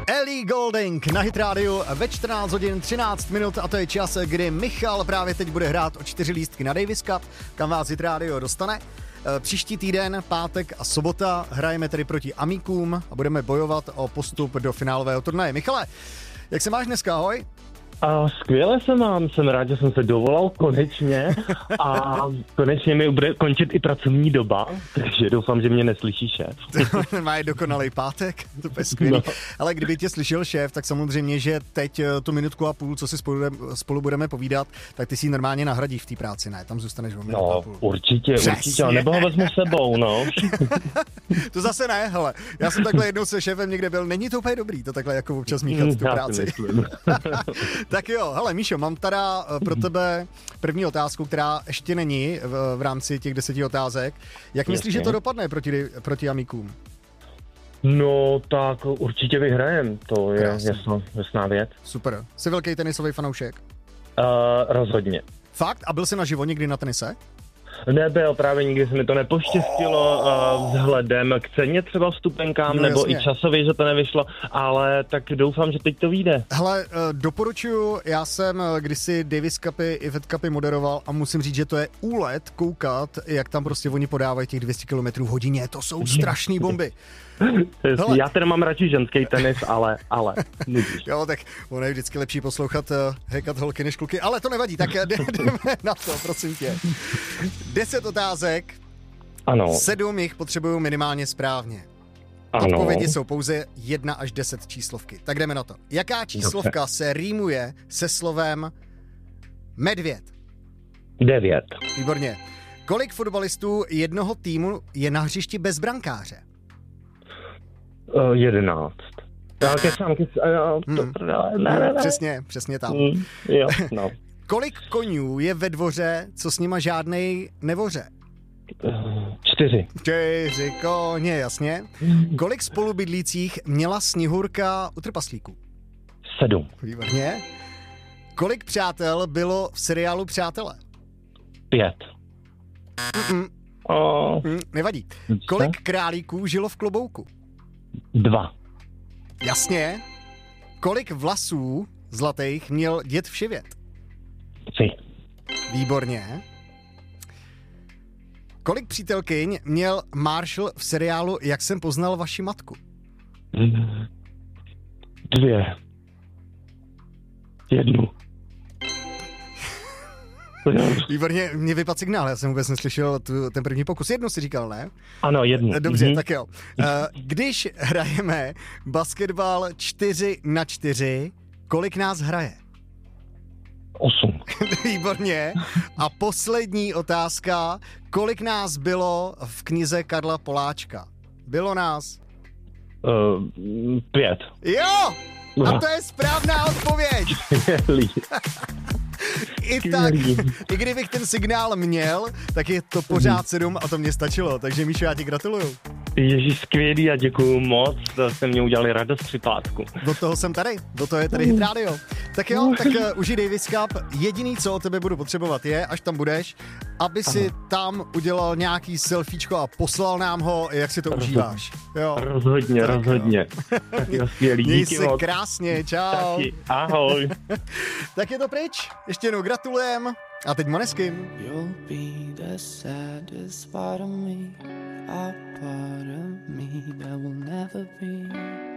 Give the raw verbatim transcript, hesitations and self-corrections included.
Ellie Goulding na Hit Radio ve čtrnáct hodin třináct minut a to je čas, kdy Michal právě teď bude hrát o čtyři lístky na Davis Cup, kam vás Hit Radio dostane. Příští týden, pátek a sobota, hrajeme tedy proti Amíkům a budeme bojovat o postup do finálového turnaje. Michale, jak se máš dneska, ahoj? A skvěle se mám, jsem rád, že jsem se dovolal konečně a konečně mi bude končit i pracovní doba, takže doufám, že mě neslyší šéf. To má dokonalý pátek, to je skvělý. No. Ale kdyby tě slyšel šéf, tak samozřejmě, že teď tu minutku a půl, co si spolu, spolu budeme povídat, tak ty si ji normálně nahradíš v té práci, ne? Tam zůstaneš o minutu no, a půl. určitě, Přesně. určitě, nebo ho vezmu sebou, no. To zase ne, hele. Já jsem takhle jednou se šéfem někde byl, není to úplně dobrý, to takhle jako občas míchat tu práci. Tak jo, hele Míšo, mám teda pro tebe první otázku, která ještě není v, v rámci těch deseti otázek. Jak myslíš, že to dopadne proti, proti Amíkům? No tak určitě vyhrajem, to je jasno, jasná věc. Super. Jsi velký tenisový fanoušek? Uh, rozhodně. Fakt? A byl jsi naživo někdy na tenise? Nebyl, právě nikdy se mi to nepoštěstilo uh, vzhledem k ceně třeba vstupenkám, no, nebo jasně. i časově, že to nevyšlo, ale tak doufám, že teď to vyjde. Hele, uh, doporučuju, já jsem uh, kdysi Davis Cupy i Fed Cupy moderoval a musím říct, že to je úlet koukat, jak tam prostě oni podávají těch dvě stě kilometrů v hodině, to jsou strašný bomby. Hele. Já teda mám radši ženský tenis, ale, ale, jo, tak ono je vždycky lepší poslouchat uh, hekat holky než kluky, ale to nevadí, tak jdeme na to, prosím tě. Deset otázek, ano. sedm jich potřebuju minimálně správně. Ano. Odpovědi jsou pouze jedna až deset číslovky. Tak jdeme na to. Jaká číslovka Dobře. se rýmuje se slovem medvěd? Devět. Výborně. Kolik fotbalistů jednoho týmu je na hřišti bez brankáře? Uh, jedenáct. Já kecám, kecám, hmm. ne, ne, ne. Přesně, přesně tam. Hmm. Jo, no. Kolik konňů je ve dvoře, co s nima žádnej nevoře? Uh, čtyři. Čtyři koně, jasně. Kolik spolubydlících měla Sněhurka u trpaslíků? Sedm. Výborně. Kolik přátel bylo v seriálu Přátelé? Pět. Mm-mm. Oh. Mm, nevadí. Kolik králíků žilo v klobouku? Dva. Jasně. Kolik vlasů zlatých měl děd Vševět? Tři. Výborně. Kolik přítelkyň měl Marshall v seriálu Jak jsem poznal vaši matku? Dvě. Jednu. Výborně, mě vypadl signál, já jsem vůbec neslyšel tu, ten první pokus. Jednu si říkal, ne? Ano, jednu. Dobře, mm-hmm. tak jo. Když hrajeme basketbal čtyři na čtyři, kolik nás hraje? Osm. Výborně. A poslední otázka, kolik nás bylo v knize Karla Poláčka? Bylo nás? Uh, pět. Jo! A to je správná odpověď! I tak, i kdybych ten signál měl, tak je to pořád sedm a to mě stačilo. Takže Míšo, já ti gratuluju. Ježíš, skvělý a děkuju moc, to jste mě udělali radost při pátku. Do toho jsem tady, do toho je tady Hit Radio. Tak jo, tak uh, užij Davis Cup. Jediný, co od tebe budu potřebovat je, až tam budeš, aby si Aha. tam udělal nějaký selfiečko a poslal nám ho, jak si to Rozhodně. užíváš. Jo. Rozhodně, tak rozhodně. Jo, skvělý, Měj díky se moc. krásně, čau. Taky, ahoj. Tak je to pryč, ještě jednou gratulujem. A teď Måneskin. You'll be the saddest part of me, a part of me that will never be.